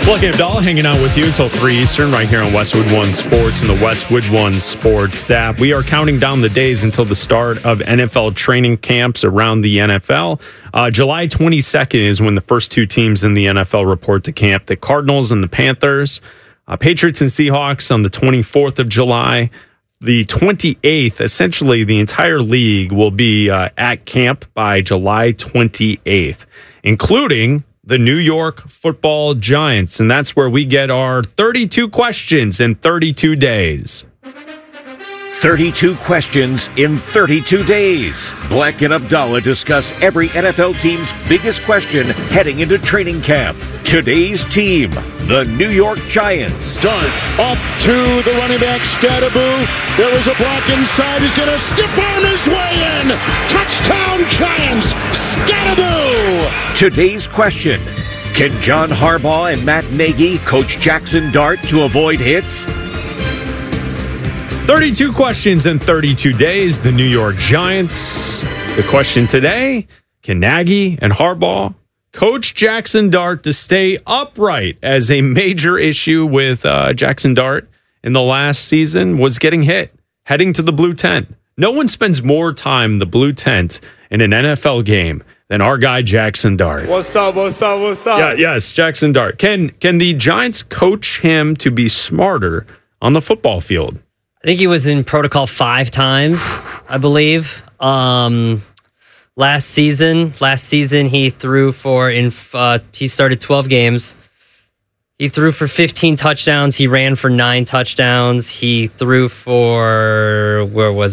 Lucky Abdallah hanging out with you until 3 Eastern right here on Westwood One Sports and the Westwood One Sports app. We are counting down the days until the start of NFL training camps around the NFL. July 22nd is when the first two teams in the NFL report to camp, the Cardinals and the Panthers. Patriots and Seahawks on the 24th of July. The 28th, essentially the entire league will be at camp by July 28th, including the New York Football Giants. And that's where we get our 32 questions in 32 days. 32 questions in 32 days. Black and Abdallah discuss every NFL team's biggest question heading into training camp. Today's team, the New York Giants. Dart off to the running back, Scadaboo. There was a block inside. He's going to stiff arm his way in. Touchdown Giants, Scadaboo. Today's question, can John Harbaugh and Matt Nagy coach Jackson Dart to avoid hits? 32 questions in 32 days, the New York Giants. The question today, can Nagy and Harbaugh coach Jackson Dart to stay upright, as a major issue with Jackson Dart in the last season was getting hit, heading to the blue tent. No one spends more time in the blue tent in an NFL game than our guy Jackson Dart. What's up, what's up, what's up? Yeah, yes, Jackson Dart. Can the Giants coach him to be smarter on the football field? I think he was in protocol 5 times, I believe. Last season he threw for he started 12 games. He threw for 15 touchdowns. He ran for 9 touchdowns. He threw for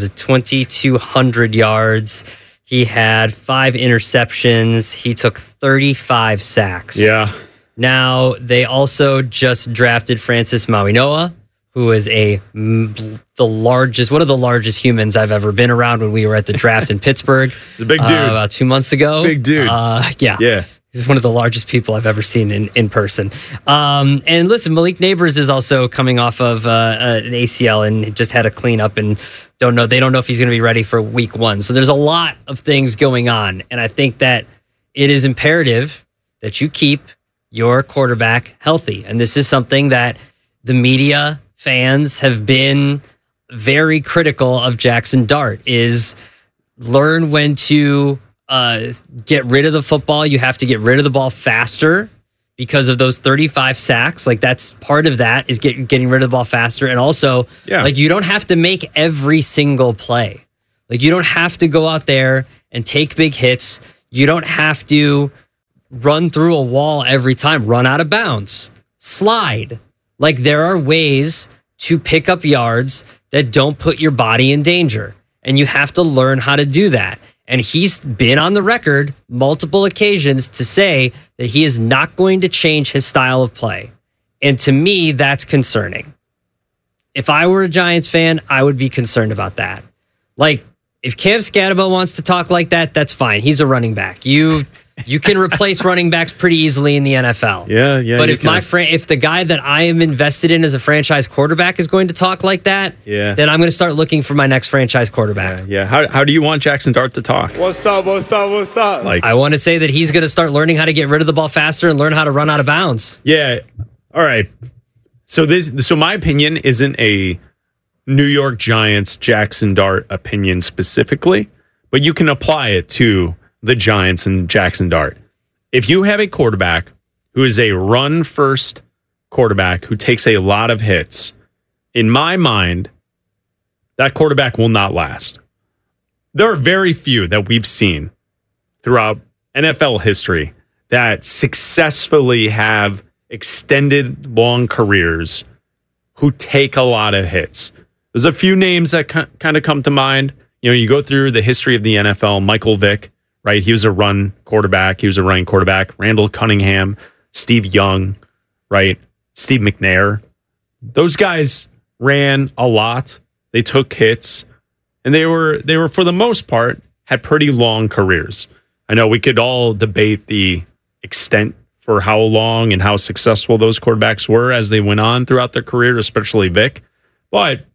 2,200 yards. He had 5 interceptions. He took 35 sacks. Yeah. Now they also just drafted Francis Mauigoa, who is one of the largest humans I've ever been around when we were at the draft in Pittsburgh. He's a big dude. About 2 months ago. Big dude. Yeah. He's one of the largest people I've ever seen in person. And listen, Malik Neighbors is also coming off of an ACL and just had a cleanup and they don't know if he's going to be ready for week 1. So there's a lot of things going on. And I think that it is imperative that you keep your quarterback healthy. And this is something that the media, fans have been very critical of Jackson Dart, is learn when to get rid of the football. You have to get rid of the ball faster because of those 35 sacks. Like, that's part of that, is getting rid of the ball faster. And also, like, you don't have to make every single play. Like, you don't have to go out there and take big hits. You don't have to run through a wall every time, run out of bounds, slide. Like, there are ways to pick up yards that don't put your body in danger. And you have to learn how to do that. And he's been on the record multiple occasions to say that he is not going to change his style of play. And to me, that's concerning. If I were a Giants fan, I would be concerned about that. Like, if Cam Scadaboo wants to talk like that, that's fine. He's a running back. You can replace running backs pretty easily in the NFL. Yeah. But if the guy that I am invested in as a franchise quarterback is going to talk like that, then I'm going to start looking for my next franchise quarterback. Yeah. How do you want Jackson Dart to talk? What's up, what's up, what's up? Like, I want to say that he's going to start learning how to get rid of the ball faster and learn how to run out of bounds. Yeah. All right. So my opinion isn't a New York Giants Jackson Dart opinion specifically, but you can apply it to the Giants and Jackson Dart. If you have a quarterback who is a run-first quarterback who takes a lot of hits, in my mind, that quarterback will not last. There are very few that we've seen throughout NFL history that successfully have extended long careers who take a lot of hits. There's a few names that kind of come to mind. You know, you go through the history of the NFL, Michael Vick, right? He was a running quarterback. Randall Cunningham, Steve Young, right? Steve McNair. Those guys ran a lot. They took hits, and they were for the most part had pretty long careers. I know we could all debate the extent for how long and how successful those quarterbacks were as they went on throughout their career, especially Vick. But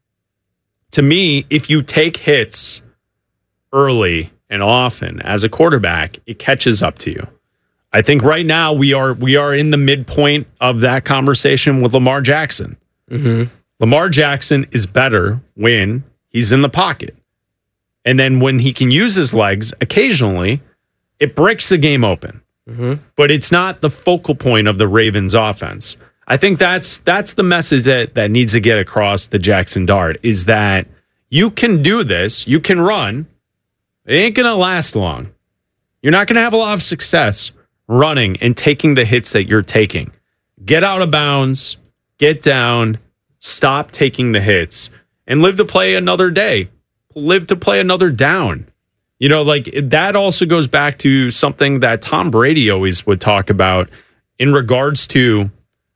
to me, if you take hits early and often as a quarterback, it catches up to you. I think right now we are in the midpoint of that conversation with Lamar Jackson. Lamar Jackson is better when he's in the pocket. And then when he can use his legs occasionally, it breaks the game open. But it's not the focal point of the Ravens offense. I think that's the message that needs to get across the Jackson Dart is that you can do this, you can run. It ain't going to last long. You're not going to have a lot of success running and taking the hits that you're taking. Get out of bounds, get down, stop taking the hits, and live to play another day. Live to play another down. You know, like that also goes back to something that Tom Brady always would talk about in regards to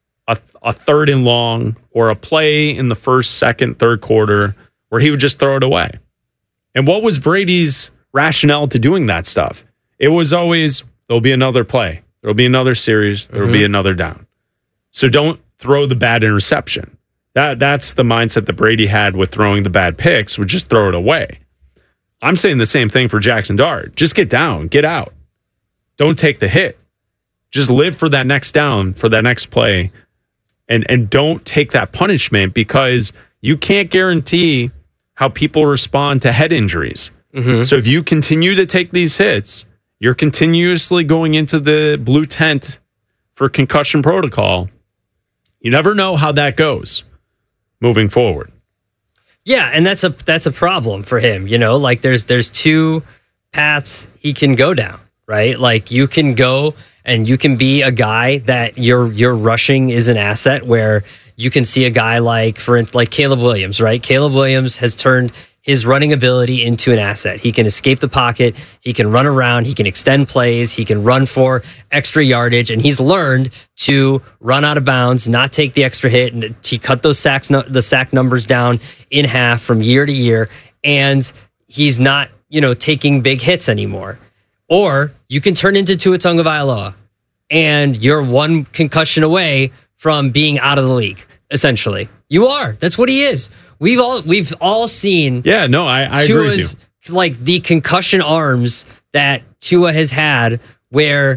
a third and long or a play in the first, second, third quarter where he would just throw it away. And what was Brady's rationale to doing that stuff? It was always, there'll be another play. There'll be another series. There'll be another down. So don't throw the bad interception. That's the mindset that Brady had with throwing the bad picks, would just throw it away. I'm saying the same thing for Jackson Dart. Just get down, get out. Don't take the hit. Just live for that next down, for that next play, and don't take that punishment because you can't guarantee how people respond to head injuries. So if you continue to take these hits, you're continuously going into the blue tent for concussion protocol. You never know how that goes moving forward. Yeah, and that's a problem for him. You know, like there's two paths he can go down, right? Like you can go and you can be a guy that your rushing is an asset, where you can see a guy like Caleb Williams, right? Caleb Williams has turned his running ability into an asset. He can escape the pocket, he can run around, he can extend plays, he can run for extra yardage, and he's learned to run out of bounds, not take the extra hit, and to cut those the sack numbers down in half from year to year, and he's not, taking big hits anymore. Or you can turn into Tua Tagovailoa, and you're one concussion away from being out of the league, essentially. You are. That's what he is. We've all seen. Yeah, no, I agree with you. Like the concussion arms that Tua has had, where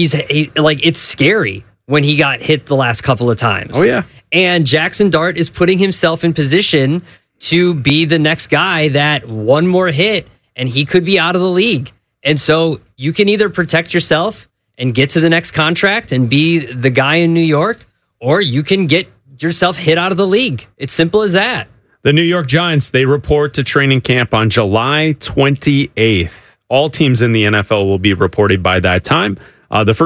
it's scary when he got hit the last couple of times. Oh yeah. And Jackson Dart is putting himself in position to be the next guy that one more hit and he could be out of the league. And so you can either protect yourself and get to the next contract and be the guy in New York, or you can get yourself hit out of the league. It's simple as that. The New York Giants, they report to training camp on July 28th. All teams in the NFL will be reported by that time. The first